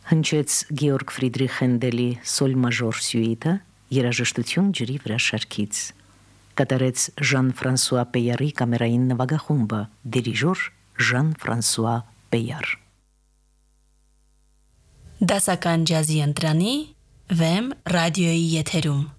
Հնչեց Գեորգ Ֆրիդրիխ Հենդելի սոլ մաժոր սյուիտը երաժշտություն ջրի վրա շարքից։ Կատարեց Ժան-Ֆրանսուଆ Պեյարի կամերային նվագախումբը, դիրիժոր Ժան-Ֆրանսուଆ Պեյար։ Դասական ջազի ընտրանի վեմ ռադիոյի եթերում։